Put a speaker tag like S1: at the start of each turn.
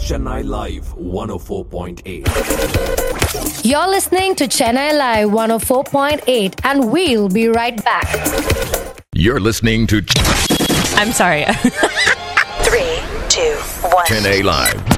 S1: Chennai Live 104.8.
S2: You're listening to Chennai Live 104.8 and we'll be right back.
S3: You're listening to
S4: I'm sorry.
S5: 3, 2, 1.
S3: Chennai Live